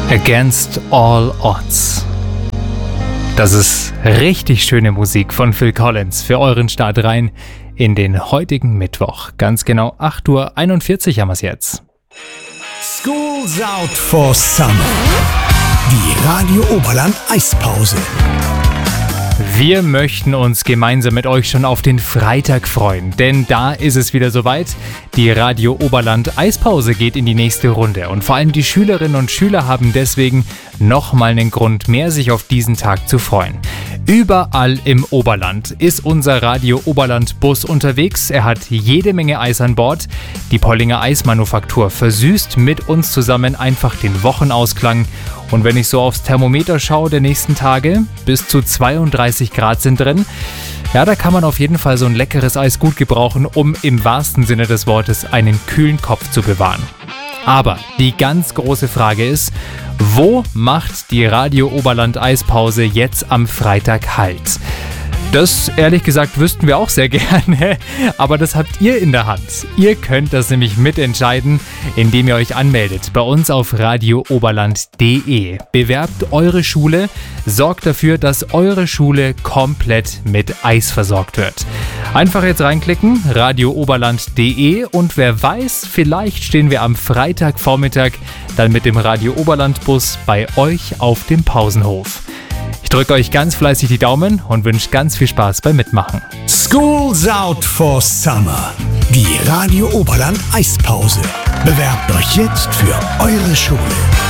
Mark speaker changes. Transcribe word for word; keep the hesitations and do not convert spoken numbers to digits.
Speaker 1: Against All Odds. Das ist richtig schöne Musik von Phil Collins für euren Start rein in den heutigen Mittwoch. Ganz genau acht Uhr einundvierzig haben wir es jetzt.
Speaker 2: School's out for summer. Die Radio Oberland Eispause.
Speaker 1: Wir möchten uns gemeinsam mit euch schon auf den Freitag freuen, denn da ist es wieder soweit. Die Radio Oberland Eispause geht in die nächste Runde und vor allem die Schülerinnen und Schüler haben deswegen nochmal einen Grund mehr, sich auf diesen Tag zu freuen. Überall im Oberland ist unser Radio Oberland Bus unterwegs. Er hat jede Menge Eis an Bord. Die Pollinger Eismanufaktur versüßt mit uns zusammen einfach den Wochenausklang. Und wenn ich so aufs Thermometer schaue der nächsten Tage, bis zu zweiunddreißig Grad sind drin. Ja, da kann man auf jeden Fall so ein leckeres Eis gut gebrauchen, um im wahrsten Sinne des Wortes einen kühlen Kopf zu bewahren. Aber die ganz große Frage ist, wo macht die Radio Oberland Eispause jetzt am Freitag Halt? Das, ehrlich gesagt, wüssten wir auch sehr gerne, aber das habt ihr in der Hand. Ihr könnt das nämlich mitentscheiden, indem ihr euch anmeldet bei uns auf radio oberland punkt de. Bewerbt eure Schule, sorgt dafür, dass eure Schule komplett mit Eis versorgt wird. Einfach jetzt reinklicken, radio oberland punkt de, und wer weiß, vielleicht stehen wir am Freitagvormittag dann mit dem Radio Oberland Bus bei euch auf dem Pausenhof. Ich drücke euch ganz fleißig die Daumen und wünsche ganz viel Spaß beim Mitmachen.
Speaker 2: School's out for summer. Die Radio Oberland Eispause. Bewerbt euch jetzt für eure Schule.